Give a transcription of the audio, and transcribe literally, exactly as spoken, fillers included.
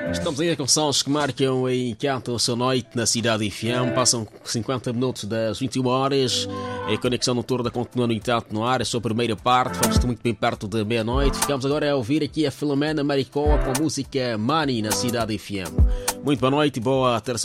Estamos aí com sons que marcam em canto a sua noite na cidade de F M. Passam cinquenta minutos das vinte e uma horas. A conexão noturna continua, no entanto, no ar. A sua primeira parte, vamos muito bem perto da meia-noite. Ficamos agora a ouvir aqui a Filomena Maricoa com a música Money na cidade de F M. Muito boa noite e boa terça-feira.